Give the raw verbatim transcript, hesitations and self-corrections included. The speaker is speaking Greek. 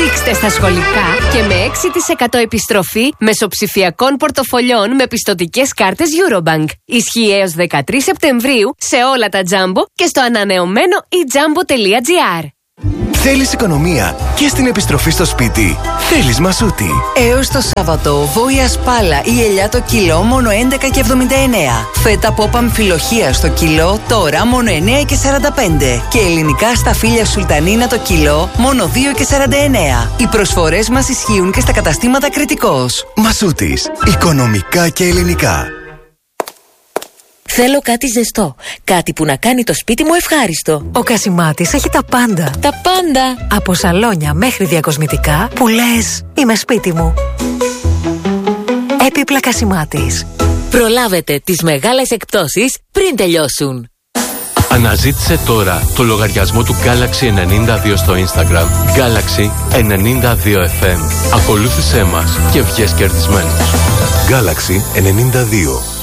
Ρίξτε στα σχολικά και με έξι τοις εκατό επιστροφή μεσοψηφιακών πορτοφολιών με πιστωτικές κάρτες Eurobank. Ισχύει έως δεκατρείς Σεπτεμβρίου σε όλα τα Jumbo και στο ανανεωμένο e jumbo τελεία gr. Θέλεις οικονομία και στην επιστροφή στο σπίτι? Θέλεις Μασούτη. Έως το Σάββατο, βόηα σπάλα ή ελιά το κιλό μόνο έντεκα και εβδομήντα εννέα. Φέτα πόπ αμφιλοχεία στο κιλό τώρα μόνο εννέα και σαράντα πέντε. Και ελληνικά σταφύλια σουλτανίνα το κιλό μόνο δύο και σαράντα εννέα. Οι προσφορές μας ισχύουν και στα καταστήματα Κρητικός. Μασούτης. Οικονομικά και ελληνικά. Θέλω κάτι ζεστό. Κάτι που να κάνει το σπίτι μου ευχάριστο. Ο Κασιμάτης έχει τα πάντα. Τα πάντα. Από σαλόνια μέχρι διακοσμητικά που λες είμαι σπίτι μου. Έπιπλα Κασιμάτης. Προλάβετε τις μεγάλες εκπτώσεις πριν τελειώσουν. Αναζήτησε τώρα το λογαριασμό του Galaxy ενενήντα δύο στο Instagram. Galaxy ενενήντα δύο εφ εμ. Ακολούθησέ μας και βγες κερδισμένος. Galaxy ενενήντα δύο.